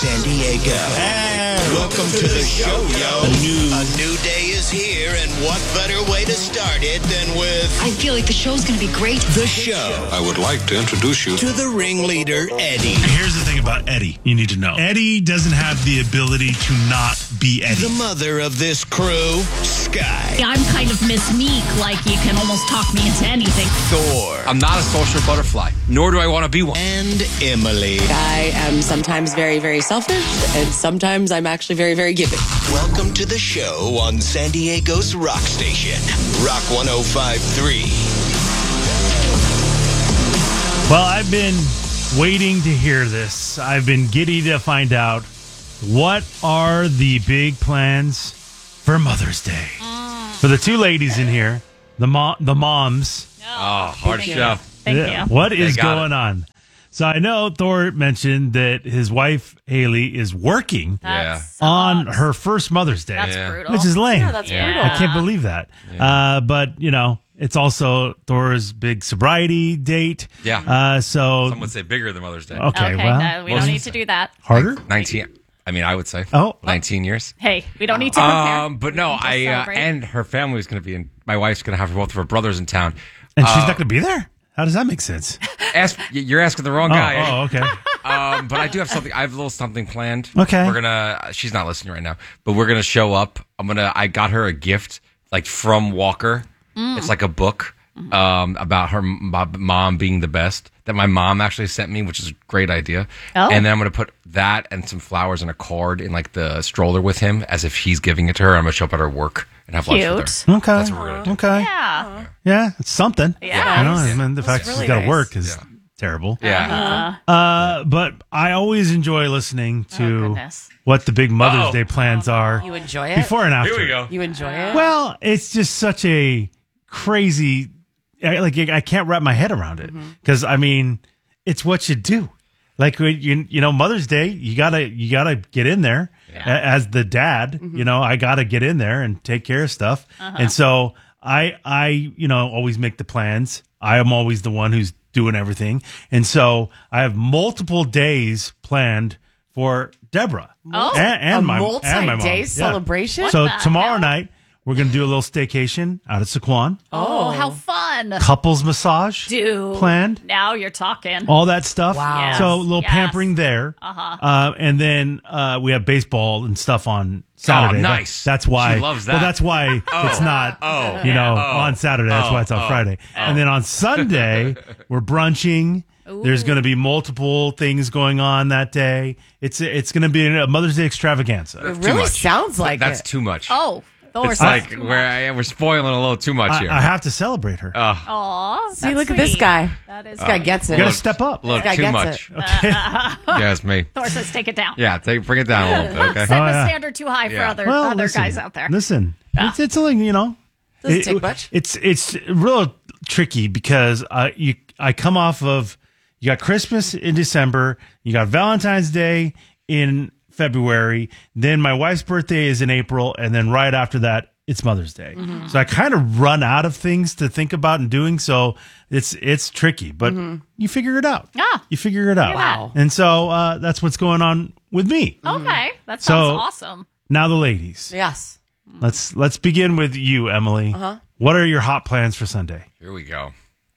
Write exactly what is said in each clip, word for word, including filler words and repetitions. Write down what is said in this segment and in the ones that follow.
San Diego. Hey, welcome to the show, yo. A new, a new day is here, and what better way to start it than with... I feel like the show's going to be great. The show. I would like to introduce you to the ringleader, Eddie. Here's the thing about Eddie you need to know. Eddie doesn't have the ability to not be Eddie. The mother of this crew, Sky. I'm kind of Miss Meek, like you can almost talk me into anything. Thor. I'm not a social butterfly, nor do I want to be one. And Emily. I am sometimes very, very selfish, and sometimes I'm actually very, very giving. Welcome to the show on San Diego's rock station, Rock one oh five point three. Well, I've been waiting to hear this. I've been giddy to find out what are the big plans for Mother's Day. Mm. For the two ladies in here, the mom, the moms. Oh, hard Thank show. You. Thank yeah, you. What is got going on? So I know Thor mentioned that his wife, Haley, is working Yeah. on her first Mother's Day. That's Yeah. brutal. Which is lame. Yeah, that's Yeah. brutal. I can't believe that. Uh, but, you know, it's also Thor's big sobriety date. Yeah. Uh, so, Some would say bigger than Mother's Day. okay, Okay, well, no, we don't need to do that. harder? nineteen. I mean, I would say. Oh. nineteen years. Hey, we don't need to prepare. Um, but no, Just I uh, celebrate. and her family is going to be in. My wife's going to have both of her brothers in town. And she's Uh, not going to be there? How does that make sense? Ask, you're asking the wrong Oh, guy. oh, okay. Um, but I do have something. I have a little something planned. Okay. We're gonna. She's not listening right now, but we're gonna show up. I'm gonna. I got her a gift like from Walker. It's like a book um, about her m- mom being the best that my mom actually sent me, which is a great idea. Oh. And then I'm gonna put that and some flowers and a card in like the stroller with him, as if he's giving it to her. I'm gonna show up at her work and have lunch Cute. with her. Okay. That's what we're gonna do. Okay. Yeah. Yeah, it's something. Yeah. You know, I mean, the fact really she's got to nice. work is Yeah. terrible. Yeah. Uh, but I always enjoy listening Oh, to goodness. what the big Mother's Uh-oh. Day plans are You enjoy it? before and after. Here we go. You enjoy it? Well, it's just such a crazy, I, like I can't wrap my head around it because I mean, it's what you do. Like when you you know Mother's Day, you gotta you gotta get in there A- as the dad. You know, I gotta get in there and take care of stuff. And so I I you know always make the plans. I am always the one who's doing everything, and so I have multiple days planned for Deborah Oh. and, and a my multi-day and my mom. Yeah. celebration? So the tomorrow hell? night we're gonna do a little staycation out at Saquon. Oh, how fun. Couples massage Dude. planned. Now you're talking. All that stuff. Wow. Yes. So a little Yes. pampering there. Uh-huh. Uh, and then uh, we have baseball and stuff on Saturday. Oh, That- nice. that's why. She loves that. Well, that's why it's not, Oh. you know, Oh. on Saturday. That's why it's on Oh. Friday. And then on Sunday, we're brunching. There's going to be multiple things going on that day. It's it's going to be a Mother's Day extravaganza. It Too really much. sounds like That's it. too much. Oh, Thor's It's like we're we're spoiling a little too much I, here. I have to celebrate her. Aw, See, that's look at this sweet. guy. That is This guy sweet. gets it. you got to step up. a little This guy too gets much. Okay. Yeah, it's me. Thor says take it down. Yeah, take bring it down a little bit. Okay. Set Oh, the yeah. standard too high for Yeah. other, Well, other listen, guys out there. Listen, it's, it's only, you know. Doesn't it- take much. It's it's real tricky because uh, you I come off of you got Christmas in December, you got Valentine's Day in February, then my wife's birthday is in April, and then right after that it's Mother's Day. Mm-hmm. So I kind of run out of things to think about and doing. So it's it's tricky, but you figure it out. Ah. You figure it out. Look at that. Wow. And so uh, that's what's going on with me. Okay, that So- sounds awesome. Now the ladies. Yes. Let's let's begin with you, Emily. Uh-huh. What are your hot plans for Sunday? Here we go.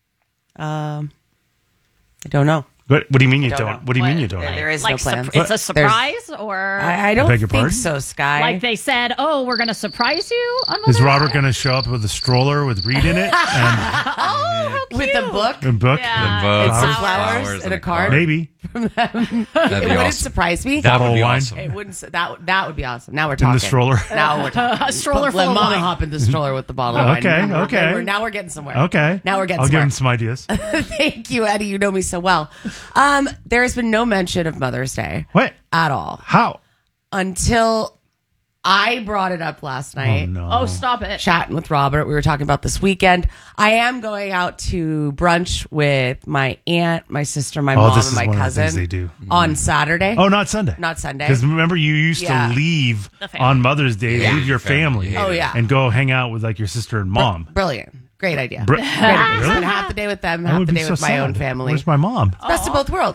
Um, I don't know. What What do you mean you Don't don't? know. What do you mean you don't? Like- know? There is like no plan. surp- it's a surprise, or I, I don't beg your think pardon? so, Sky. like they said, "Oh, we're going to surprise you." On Is Mother's Robert Day? going to show up with a stroller with Reed in it and Oh, how cute. With a book? a book? Yeah. Both And some Flowers. flowers and a card? Maybe. That'd It be wouldn't awesome. surprise me. That Bottle would be of wine. awesome. It wouldn't. s- That that would be awesome. Now we're In talking. the stroller. Now we're talking. A stroller Let full of Mama wine. hop in the stroller with the bottle. of wine. Okay, Now we're- okay. we're- now we're getting somewhere. Okay. Now we're getting I'll give somewhere. him some ideas. Thank you, Eddie. You know me so well. Um, there has been no mention of Mother's Day What? at all How? until I brought it up last Oh, night. no. Oh, stop it. Chatting with Robert. We were talking about this weekend. I am going out to brunch with my aunt, my sister, my Oh, mom, this and is my one of the cousin things they do. on Saturday. Oh, not Sunday. Not Sunday. Because remember, you used Yeah. to leave The family. on Mother's Day, Yeah. leave your family, Family. Oh, yeah. and go hang out with like your sister and mom. Brilliant. Great idea. Br- Great idea. Really? Spend half the day with them, That half would the be day so with my sad. own family. Where's my mom? Best of both worlds.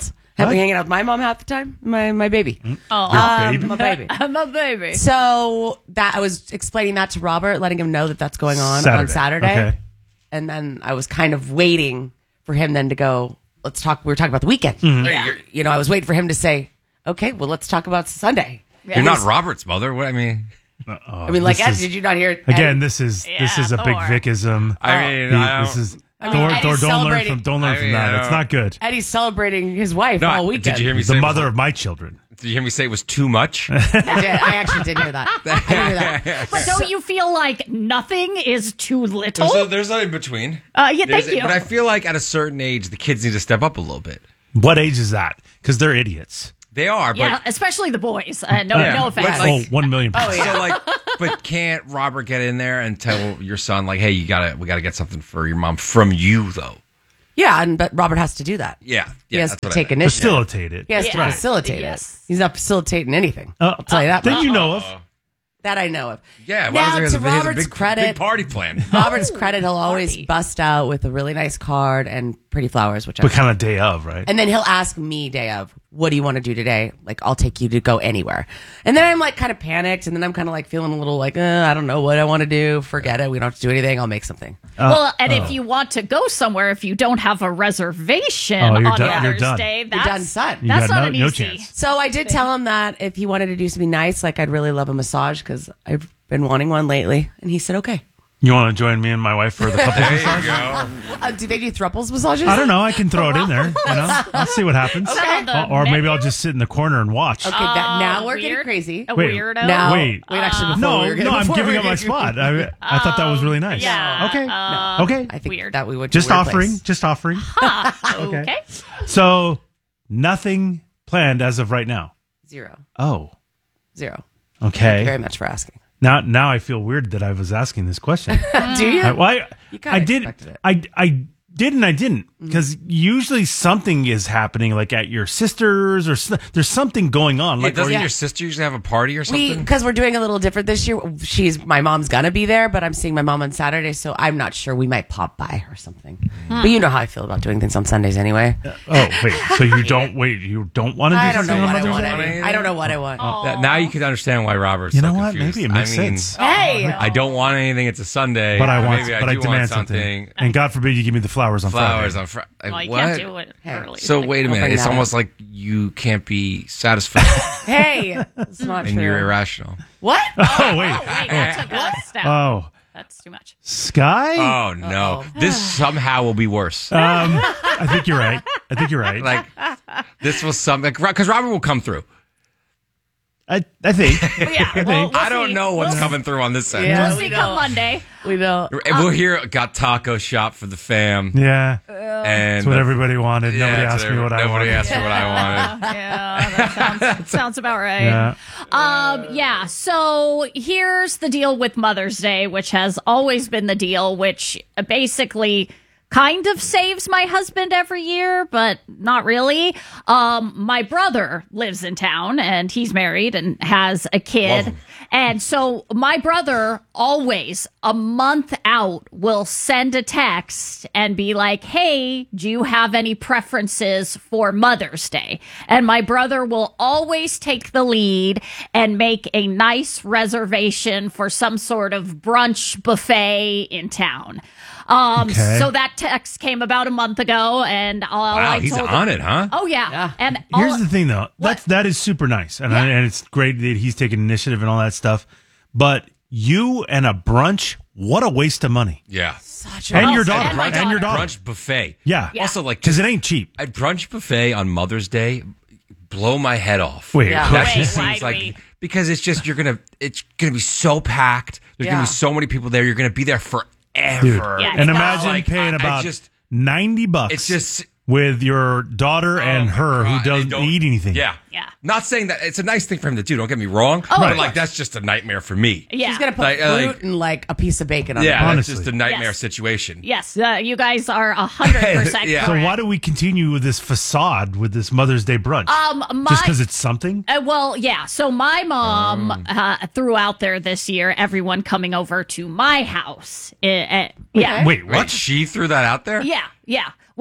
I've been hanging out with my mom half the time. My my baby. Oh, Um, baby? my baby. I'm a baby. So that I was explaining that to Robert, letting him know that that's going on Saturday. on Saturday. Okay. And then I was kind of waiting for him then to go, let's talk. We were talking about the weekend. Mm-hmm. Yeah. You know, I was waiting for him to say, okay, well, let's talk about Sunday. You're not Robert's mother. What I mean, I mean, like, This Ed, is- did you not hear? Again, Ed- this is this Yeah, is a big Thor. Vicism. I Oh. mean, He- I this don't- is mean, Thor, Eddie's Thor, don't learn celebrating- from don't learn I from mean, that. I It's don't- not good. Eddie's celebrating his wife No, all did weekend. you hear me The say mother of my children. Did you hear me say it was too much? I did. I actually did hear that. I did hear that. But don't you feel like nothing is too little? There's a, there's a in between. Uh, yeah, There's thank a- you. But I feel like at a certain age, the kids need to step up a little bit. What age is that? Because they're idiots. They are, but yeah, especially the boys. Uh, no, Yeah. no offense. But, like- oh, one million. percent. so like, but can't Robert get in there and tell your son like, hey, you gotta, we gotta get something for your mom from you though? Yeah, and but Robert has to do that. Yeah, He yeah. has that's to what I take meant. initiative. Facilitate it. He has to Yeah. facilitate Yes. it. He's not facilitating anything. Uh, I'll tell you that that much. you know of. That I know of. Yeah, Now, Robert's has to a, he has a Robert's big, credit, big party plan. Robert's credit, he'll always Party. bust out with a really nice card and pretty flowers, which I But kind of day of, right? and then he'll ask me day of, what do you want to do today? Like, I'll take you to go anywhere. And then I'm like kind of panicked. And then I'm kind of like feeling a little like, uh, I don't know what I want to do. Forget it. We don't have to do anything. I'll make something. well, and if you want to go somewhere, if you don't have a reservation Oh, you're on done- you're Mother's done. Day, You're that's done, son. You That's got not no- an no easy. chance. So I did tell him that if he wanted to do something nice, like I'd really love a massage because I've been wanting one lately. And he said, okay. You want to join me and my wife for the couples There massage? you go. Uh, do they do throuples massages? I don't know. I can throw it in there. You know, I'll see what happens. on the Or, or maybe menu? I'll just sit in the corner and watch. Okay, that, now we're Weird. getting crazy. A Wait, weirdo. Now, Wait. wait, actually, before No, we were no, gonna, I'm before giving we up were my gonna- spot. I, I thought that was really nice. yeah. Okay. Uh, okay. I think Weird. that we would Just weird offering. place. Just offering. Okay. So nothing planned as of right now. Zero. Oh, Zero. Thank you very okay. much for asking. Now, now I feel weird that I was asking this question. do you? I, well, I, You kinda I did. expected it. I, I did and I didn't because usually something is happening, like at your sister's or s- there's something going on. Yeah, Like, doesn't or- your sister usually have a party or We something? because we're doing a little different this year. She's my mom's gonna be there, but I'm seeing my mom on Saturday, so I'm not sure. We might pop by or something. But you know how I feel about doing things on Sundays anyway. oh wait, so you don't wait? You don't want to do I don't know something on what I Mother's want. Day? Eddie. I don't know what I want. That- now you can understand why Robert's You so know what? confused. Maybe it makes I mean, sense. Hey, I don't want anything. It's a Sunday. But I Or want, maybe but I, do demand want something. And God forbid you give me the flowers on Flowers Friday. on Friday. Well, you what? can't do it early. So Like, wait a I'll minute. bring It's that almost up. like you can't be satisfied hey, it's not and true. you're irrational. What? Oh wait. Wait, that took a step. Oh, That's too much. Sky. Oh no! This somehow will be worse. Um, I think you're right. I think you're right. Like this was something because Robert will come through. I, I think. Yeah, well, we'll I don't see. know what's We'll coming through on this end. Yeah. We'll we see know. come Monday. We don't. We'll hear got taco shop for the fam. Yeah, and that's what everybody wanted. yeah, Nobody that's asked me what I Nobody wanted. asked me what I wanted. Yeah, that sounds, sounds about right. Yeah. Um, yeah. So here's the deal with Mother's Day, which has always been the deal, which basically kind of saves my husband every year, but not really. Um, my brother lives in town and he's married and has a Love kid. him. And so my brother always a month out will send a text and be like, hey, do you have any preferences for Mother's Day? And my brother will always take the lead and make a nice reservation for some sort of brunch buffet in town. Um, Okay. so that text came about a month ago and all Wow, I he's told on him, it, huh? Oh yeah. Yeah. And Here's all, the thing, though. That's that is super nice, and I, Yeah. and it's great that he's taking initiative and all that stuff. But you and a brunch, what a waste of money. Yeah. Such a And your Oh, daughter, and my and your daughter. daughter. Brunch buffet. Yeah. Yeah. Also, like Because it ain't cheap. a brunch buffet on Mother's Day, blow my head off. Wait, Yeah. That Wait, just why seems do like we- because it's just you're gonna it's gonna be so packed. There's gonna Yeah. be so many people there. You're gonna be there forever. Dude. Yeah, and it's imagine like, paying I- I about just- ninety bucks. It's just with your daughter and Oh, her my who God, they doesn't don't- eat anything. Yeah. Yeah. Not saying that it's a nice thing for him to do. Don't get me wrong. Oh, but of like course. that's just a nightmare for me. yeah. He's gonna put Like- fruit like- and like a piece of bacon on Yeah, it. that's Honestly. just a nightmare Yes. situation. Yes, uh, you guys are a hundred percent Yeah. So correct. why do we continue with this facade with this Mother's Day brunch? Um, my, Just because it's something? Uh, well, yeah. So my mom Um. uh, threw out there this year everyone coming over to my house. Uh, uh, yeah. Wait, What? what? She threw that out there? Yeah, yeah.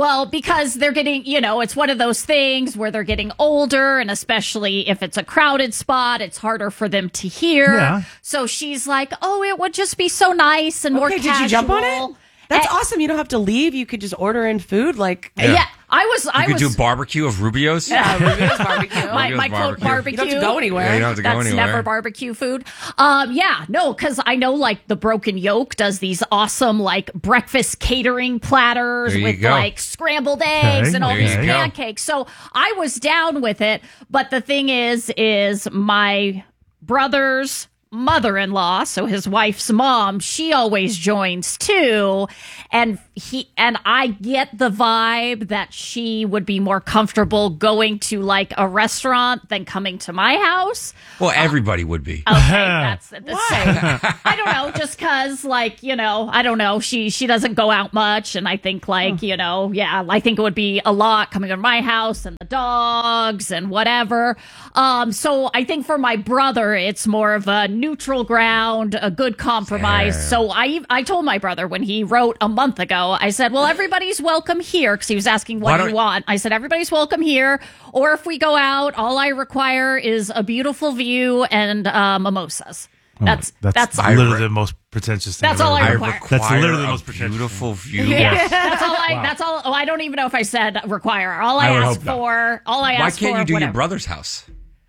Well, because they're getting, you know, it's one of those things where they're getting older, and especially if it's a crowded spot, it's harder for them to hear. Yeah. So she's like, oh, it would just be so nice and more Okay, casual. did you jump on it? That's And- awesome. You don't have to leave. You could just order in food. Like, Yeah. I was, You I could was. do barbecue of Rubio's. yeah, Rubio's barbecue. my, Rubio's my quote barbecue. barbecue. You don't have to go anywhere. Yeah, you don't have to go That's anywhere. never barbecue food. Um, yeah, no, because I know like the Broken Yolk does these awesome like breakfast catering platters There you with go. like scrambled eggs Okay, and all there these you go. pancakes. So I was down with it, but the thing is, is my brother's mother-in-law, so his wife's mom, she always joins too, and he and I get the vibe that she would be more comfortable going to like a restaurant than coming to my house. Well, everybody would be. Okay, that's the same. I don't know, just because, like, you know, I don't know. She she doesn't go out much, and I think, like, you know, yeah, I think it would be a lot coming to my house and the dogs and whatever. Um, so I think for my brother, it's more of a neutral ground, a good compromise. Fair. So I I told my brother when he wrote a month ago, I said, well, everybody's welcome here, because he was asking Why what do don't- you want. I said, everybody's welcome here, or if we go out, all I require is a beautiful view and uh, mimosas. That's That's, that's literally I re- the most pretentious thing. That's I've all ever I heard. require. That's literally the a most pretentious. beautiful view. yeah. That's all I. That's all. Oh, I don't even know if I said require. All I, I would asked hope not. for. All I Why asked can't for. you do whatever. your brother's house?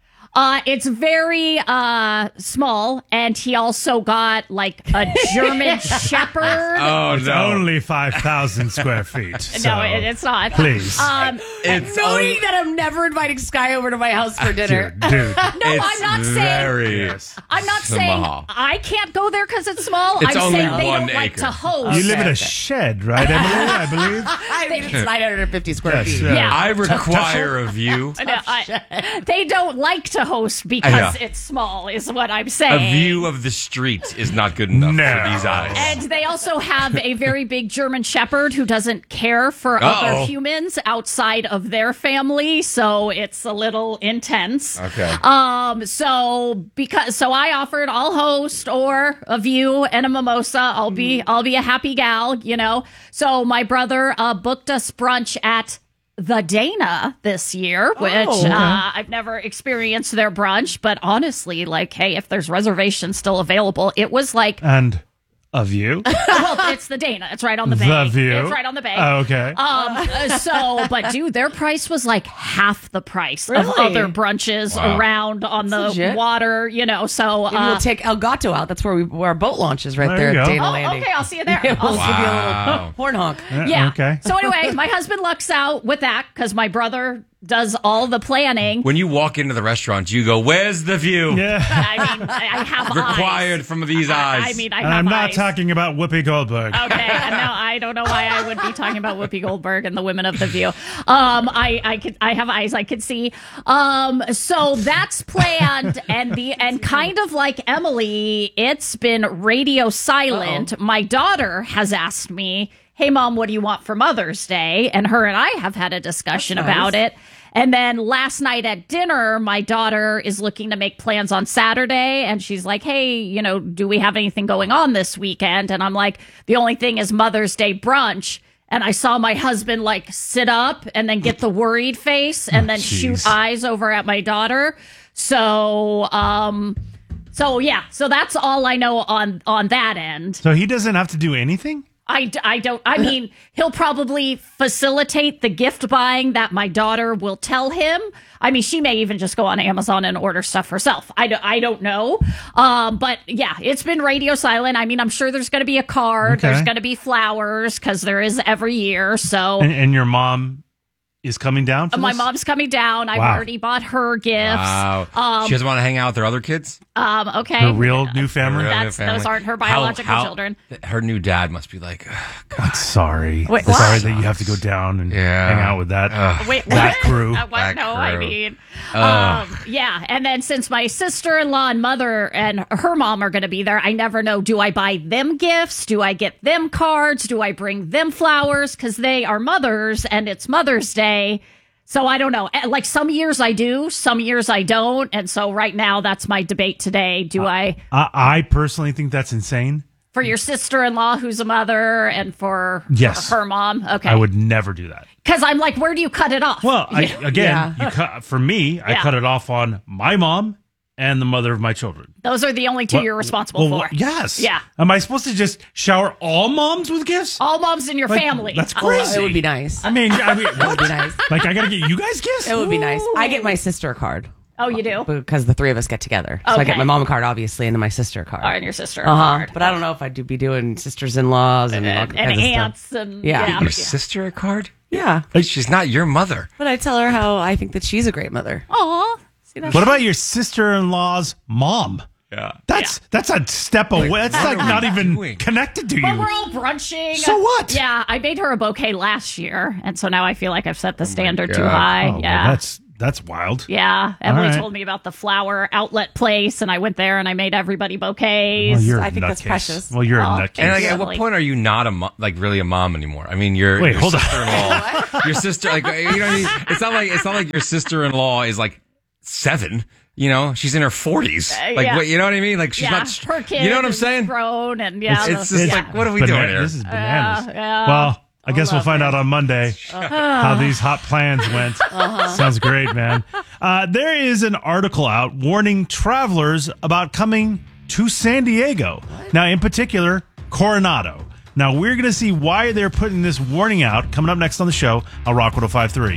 Uh, it's very uh small, and he also got like a German Shepherd. Oh It's only five thousand square feet. So no, it, it's not. please. Um, It's Knowing that I'm never inviting Sky over to my house for dinner. dude, dude. no, it's I'm not saying. very. I'm not small. saying I can't go there because it's small. It's I'm only saying they one don't like acre. to host. You live in Okay, a okay. shed, right, Emily? I believe. I mean, it's nine hundred fifty square Yes, feet. yeah. Yeah. I require a view. No, I- they don't like to host I because know. it's small, is what I'm A saying. view of the street is not good enough No. for these eyes. And they also have a very big German Shepherd who doesn't care for Uh-oh. other humans outside of their family, so it's a little intense. Okay. Um. So because so I offered I'll host or a view and a mimosa. I'll be I'll be a happy gal, you know. So my brother uh, booked us brunch at the Dana this year, which Oh, okay. uh, I've never experienced their brunch, but honestly, like, hey, if there's reservations still available, it was like, And a view. well, it's the Dana. It's right on the bay. The view. It's right on the bay. Oh, okay. Um. uh, So, but dude, their price was like half the price of Really? other brunches Wow. around on the legit. water. You know, so Maybe uh, we'll take El Gato out. That's where we where our boat launch is right There there, you at go. Dana oh, Landing. okay, I'll see you there. Yeah, we'll I'll- give you a Wow. little horn honk. yeah. Okay. So anyway, my husband lucks out with that because my brother does all the planning. When you walk into the restaurant, you go, "Where's the view?" Yeah. I mean, I I have Required eyes. from these I, eyes. I mean, I And have I'm not eyes. talking about Whoopi Goldberg. Okay, and no, I don't know why I would be talking about Whoopi Goldberg and the women of the View. Um, I, I could, I have eyes, I could see. Um, so that's planned, and the and kind of like Emily, it's been radio silent. My daughter has asked me, "Hey, Mom, what do you want for Mother's Day?" And her and I have had a discussion That's about nice. it. And then last night at dinner, my daughter is looking to make plans on Saturday. And she's like, hey, you know, do we have anything going on this weekend? And I'm like, the only thing is Mother's Day brunch. And I saw my husband like sit up and then get the worried face and then shoot jeez. eyes over at my daughter. So, um, so yeah, so that's all I know on, on that end. So he doesn't have to do anything? I, d- I don't, I mean, he'll probably facilitate the gift buying that my daughter will tell him. I mean, she may even just go on Amazon and order stuff herself. I, do, I don't know. Um, but yeah, it's been radio silent. I mean, I'm sure there's going to be a card. Okay. There's going to be flowers because there is every year. So And, and your mom is coming down for my this? mom's coming down. I've Wow. already bought her gifts. Wow. Um, she doesn't want to hang out with her other kids? um, okay. Her real new family? Her real That's- family? those aren't her How- biological how- children. Her new dad must be like, "Ugh, God." I'm sorry. Wait, I'm sorry what? that you have to go down and Yeah. hang out with that. Ugh. Wait, That what? crew. Uh, what? That no, I crew. mean, Ugh. um, yeah. And then since my sister-in-law and mother and her mom are going to be there, I never know. Do I buy them gifts? Do I get them cards? Do I bring them flowers? Because they are mothers and it's Mother's Day. So I don't know. Eh, Like some years I do, some years I don't. And so right now that's my debate today. Do I? I, I personally think that's insane. For your sister-in-law who's a mother and for Yes. her, her mom? Okay. I would never do that. Because I'm like, where do you cut it off? Well, I, again, Yeah. you cut, for me, I Yeah. cut it off on my mom and the mother of my children. Those are the only two What- you're responsible well, for. what- Yes. Yeah. Am I supposed to just shower all moms with gifts? All moms in your Like, family. That's Uh, crazy. It would be nice. I mean, I mean, It would be nice. like I gotta get you guys gifts. It would be nice. I get my sister a card Oh, you do? because the three of us get together. So I Okay. get my mom a card, obviously, and then my sister a card. Oh, and your sister. Uh huh. hard. But I don't know if I'd do, be doing sisters-in-laws and, all And, kinds and of stuff. aunts and Yeah. yeah. Your sister a card? Yeah. She's not your mother. But I tell her how I think that she's a great mother. Aw. See that? What about your sister-in-law's mom? Yeah. That's that's a step away. That's like what are not we even doing? connected to But you. we're all brunching. So what? Yeah, I made her a bouquet last year, and so now I feel like I've set the standard too God. high. Oh, well, yeah. that's that's wild. Yeah, Emily right. told me about the flower outlet place, and I went there and I made everybody bouquets. Well, you're a I think that's nutcase. precious. Well, you're Oh. a nutcase. And like, at Lovely. what point are you not a mo- like really a mom anymore? I mean, your Wait, your hold on. sister-in-law, your sister, like you know, what I mean? It's not like it's not like your sister-in-law is like seven. You know, she's in her forties. Uh, Like, yeah. what, you know what I mean? Like, she's yeah, not. her kid. You know what I'm is saying? Grown and yeah, It's the- just yeah. like, what are we Bana- doing here? This is bananas. yeah. Well, I guess we'll love find it. out on Monday how these hot plans went. Sounds great, man. Uh, there is an article out warning travelers about coming to San Diego. Now, in particular, Coronado. Now, we're going to see why they're putting this warning out coming up next on the show on Rock one oh five point three.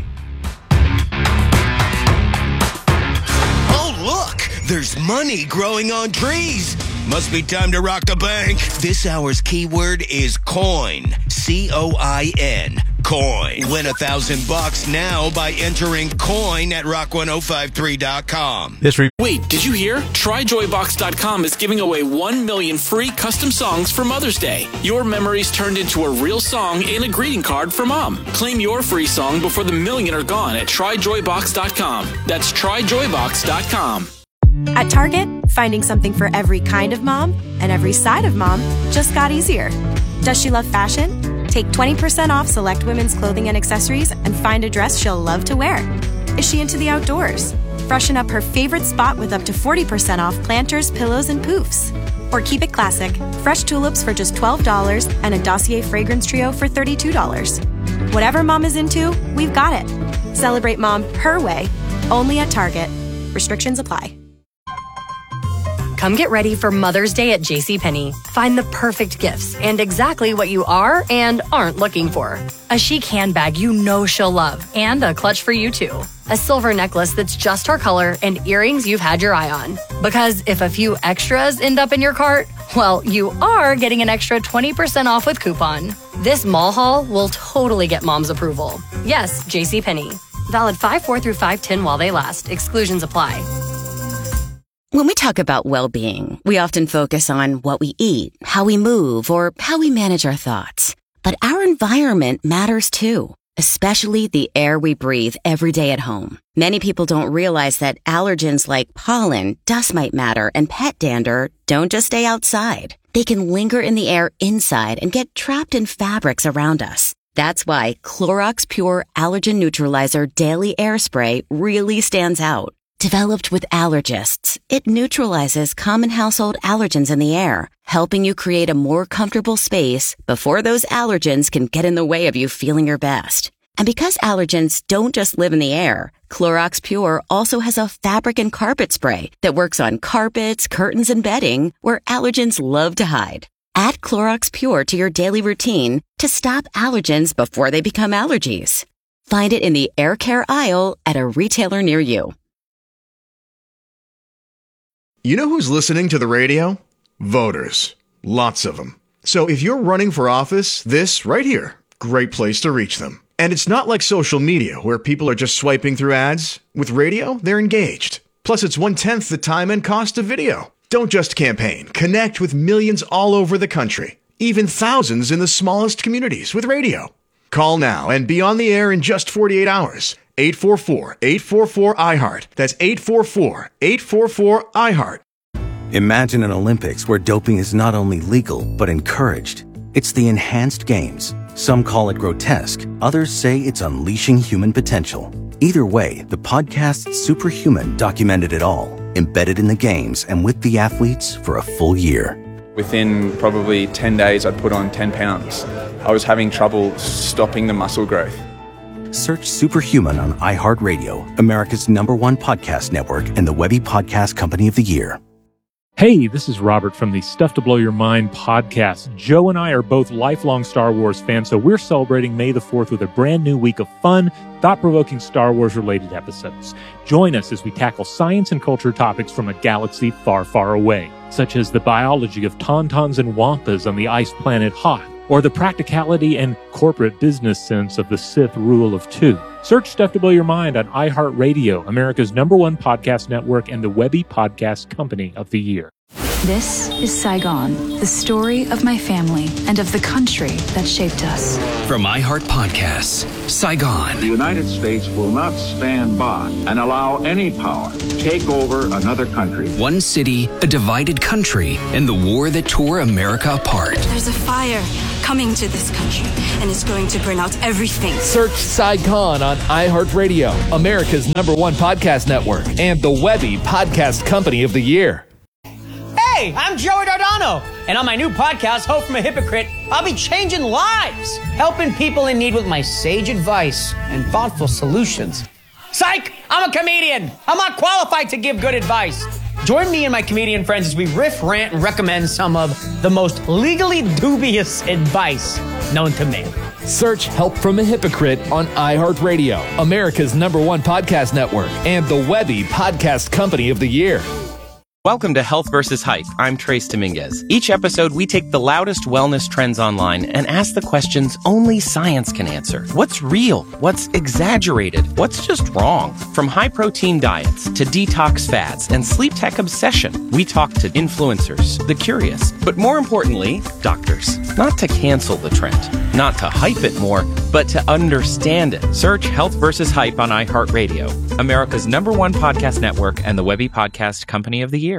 Oh, look! There's money growing on trees. Must be time to rock the bank. This hour's keyword is coin. C O I N. Coin. Win a thousand bucks now by entering coin at rock one oh five three dot com. This re- Wait, did you hear? try joy box dot com is giving away one million free custom songs for Mother's Day. Your memories turned into a real song and a greeting card for mom. Claim your free song before the million are gone at try joy box dot com. That's try joy box dot com. At Target, finding something for every kind of mom and every side of mom just got easier. Does she love fashion? Take twenty percent off select women's clothing and accessories and find a dress she'll love to wear. Is she into the outdoors? Freshen up her favorite spot with up to forty percent off planters, pillows, and poofs. Or keep it classic. Fresh tulips for just twelve dollars and a Dossier fragrance trio for thirty-two dollars. Whatever mom is into, we've got it. Celebrate mom her way, only at Target. Restrictions apply. Come get ready for Mother's Day at JCPenney. Find the perfect gifts and exactly what you are and aren't looking for. A chic handbag you know she'll love and a clutch for you too. A silver necklace that's just her color and earrings you've had your eye on. Because if a few extras end up in your cart, well, you are getting an extra twenty percent off with coupon. This mall haul will totally get mom's approval. Yes, JCPenney. Valid five four through five ten while they last. Exclusions apply. When we talk about well-being, we often focus on what we eat, how we move, or how we manage our thoughts. But our environment matters too, especially the air we breathe every day at home. Many people don't realize that allergens like pollen, dust mite matter, and pet dander don't just stay outside. They can linger in the air inside and get trapped in fabrics around us. That's why Clorox Pure Allergen Neutralizer Daily Air Spray really stands out. Developed with allergists, it neutralizes common household allergens in the air, helping you create a more comfortable space before those allergens can get in the way of you feeling your best. And because allergens don't just live in the air, Clorox Pure also has a fabric and carpet spray that works on carpets, curtains, and bedding where allergens love to hide. Add Clorox Pure to your daily routine to stop allergens before they become allergies. Find it in the air care aisle at a retailer near you. You know who's listening to the radio? Voters. Lots of them. So if you're running for office, this right here, great place to reach them. And it's not like social media where people are just swiping through ads. With radio, they're engaged. Plus, it's one-tenth the time and cost of video. Don't just campaign. Connect with millions all over the country. Even thousands in the smallest communities with radio. Call now and be on the air in just forty-eight hours. eight four four, eight four four, I heart. That's eight four four, eight four four, I heart. Imagine an Olympics where doping is not only legal, but encouraged. It's the enhanced games. Some call it grotesque. Others say it's unleashing human potential. Either way, the podcast Superhuman documented it all, embedded in the games and with the athletes for a full year. Within probably ten days, I'd put on ten pounds. I was having trouble stopping the muscle growth. Search Superhuman on iHeartRadio, America's number one podcast network, and the Webby Podcast Company of the Year. Hey, this is Robert from the Stuff to Blow Your Mind podcast. Joe and I are both lifelong Star Wars fans, so we're celebrating May the fourth with a brand new week of fun, thought-provoking Star Wars-related episodes. Join us as we tackle science and culture topics from a galaxy far, far away, such as the biology of tauntauns and wampas on the ice planet Hoth, or the practicality and corporate business sense of the Sith rule of two. Search Stuff to Blow Your Mind on iHeartRadio, America's number one podcast network, and the Webby Podcast Company of the Year. This is Saigon, the story of my family and of the country that shaped us. From iHeart Podcasts, Saigon. The United States will not stand by and allow any power to take over another country. One city, a divided country, and the war that tore America apart. There's a fire coming to this country, and it's going to burn out everything. Search Saigon on iHeartRadio, America's number one podcast network, and the Webby Podcast Company of the Year. Hey, I'm Joey Dardano, and on my new podcast, Hope from a Hypocrite, I'll be changing lives, helping people in need with my sage advice and thoughtful solutions. Psych! I'm a comedian. I'm not qualified to give good advice. Join me and my comedian friends as we riff, rant, and recommend some of the most legally dubious advice known to man. Search Help from a Hypocrite on iHeartRadio, America's number one podcast network, and the Webby Podcast Company of the Year. Welcome to Health versus. Hype. I'm Trace Dominguez. Each episode, we take the loudest wellness trends online and ask the questions only science can answer. What's real? What's exaggerated? What's just wrong? From high-protein diets to detox fads and sleep tech obsession, we talk to influencers, the curious, but more importantly, doctors. Not to cancel the trend, not to hype it more, but to understand it. Search Health versus. Hype on iHeartRadio, America's number one podcast network, and the Webby Podcast Company of the Year.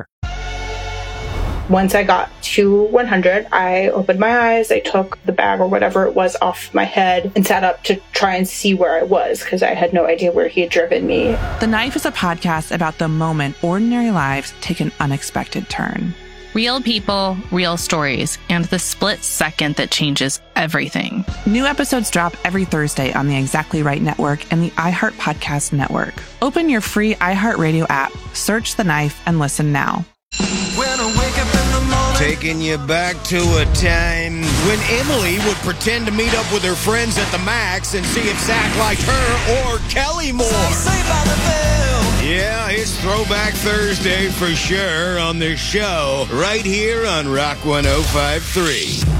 Once I got to one hundred, I opened my eyes, I took the bag or whatever it was off my head and sat up to try and see where I was because I had no idea where he had driven me. The Knife is a podcast about the moment ordinary lives take an unexpected turn. Real people, real stories, and the split second that changes everything. New episodes drop every Thursday on the Exactly Right Network and the iHeart Podcast Network. Open your free iHeartRadio app, search The Knife, and listen now. Taking you back to a time when Emily would pretend to meet up with her friends at the Max and see if Zach liked her or Kelly more. Yeah, it's Throwback Thursday for sure on this show, right here on Rock one oh five point three.